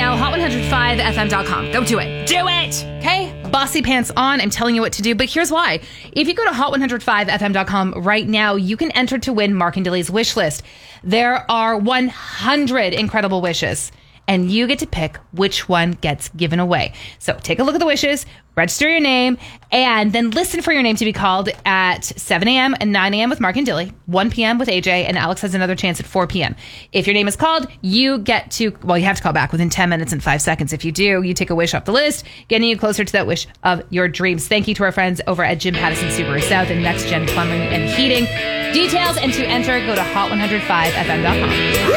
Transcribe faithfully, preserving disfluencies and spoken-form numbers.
now, hot one oh five f m dot com. Go do it. Do it! Okay? Bossy pants on. I'm telling you what to do, but here's why. If you go to hot one oh five f m dot com right now, you can enter to win Mark and Dilly's wish list. There are one hundred incredible wishes, and you get to pick which one gets given away. So take a look at the wishes, register your name, and then listen for your name to be called at seven a.m. and nine a.m. with Mark and Dilly, one p.m. with A J, and Alex has another chance at four p.m. If your name is called, you get to, well, you have to call back within ten minutes and five seconds. If you do, you take a wish off the list, getting you closer to that wish of your dreams. Thank you to our friends over at Jim Pattison Subaru South and Next Gen Plumbing and Heating. Details and to enter, go to hot one oh five f m dot com.